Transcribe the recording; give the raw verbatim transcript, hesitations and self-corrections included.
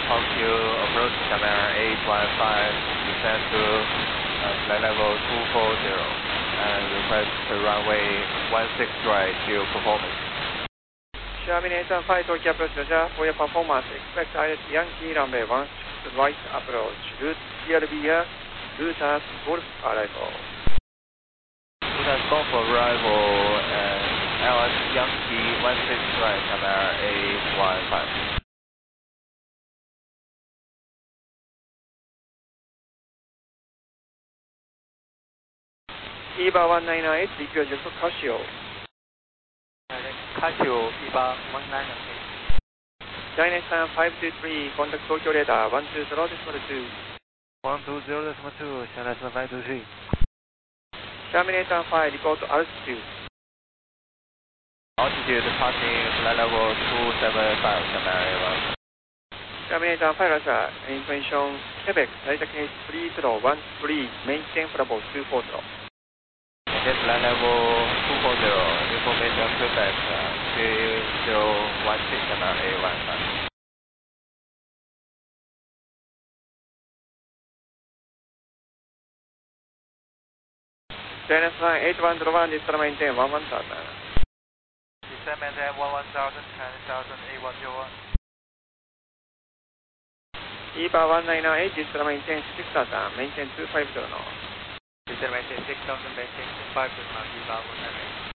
Hawk Q, approach camera eight one five, descend to uh, flight level two four zero, and request to runway one six right, due performance. Terminator five Tokyo approach, Roger, for your performance, expect I S Yankee runway one six right approach, route C L B here, Looters Golf arrival. Looters Golf arrival, and L S Yankee one six right, camera eight one five. E B A one nine nine eight, request for Casio. Casio, E B A one nine nine eight. Dynasty five two three, contact Tokyo radar one two zero decimal two. one two zero decimal two, Dynasty five two three. Terminator five, report altitude. Altitude passing flight level two seven five, camera one. Terminator five, Roger, information, Quebec, Delta case three zero one three, maintain level two four zero. Maintain flight level two four zero, information Quebec three zero one six, camera A one five. Dynasty eight one zero one, descend maintain one one thousand. Descend maintain one one thousand, ten thousand eight one zero one. E B A one nine nine eight, descend maintain six thousand, maintain two five zero now. Descend maintain six thousand, maintain two five zero, E B A one nine nine eight.